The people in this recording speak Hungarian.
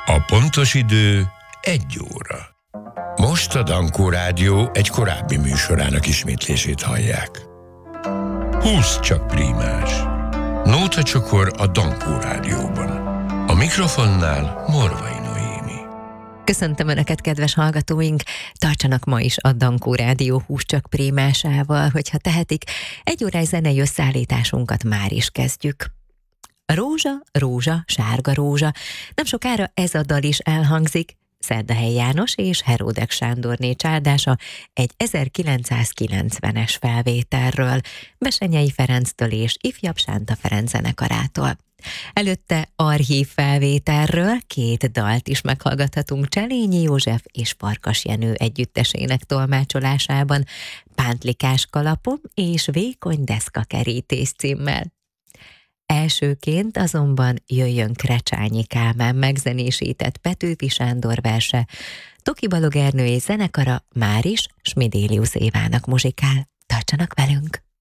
A pontos idő 1 óra. Most a Dankó Rádió egy korábbi műsorának ismétlését hallják. 20 csak prímás. Nótacsokor a Dankó Rádióban. A mikrofonnál Morvai Noémi. Köszöntöm Önöket, kedves hallgatóink! Tartsanak ma is a Dankó Rádió 20 csak prímásával, hogyha tehetik. 1 órás zenei összeállításunkat már is kezdjük. Rózsa, rózsa, sárga rózsa. Nem sokára ez a dal is elhangzik. Szerdahely János és Heródek Sándorné csádása egy 1990-es felvételről, Bessenyei Ferenctől és Ifjabb Sánta Ferenc zenekarától. Előtte archív felvételről 2 dalt is meghallgathatunk Cselényi József és Farkas Jenő együttesének tolmácsolásában, Pántlikás kalapom és Vékony deszkakerítés címmel. Elsőként azonban jöjjön Krecsányi Kálmán megzenésített Petőfi Sándor verse, Toki Balog Ernő és zenekara máris Smidélius Évának muzsikál. Tartsanak velünk!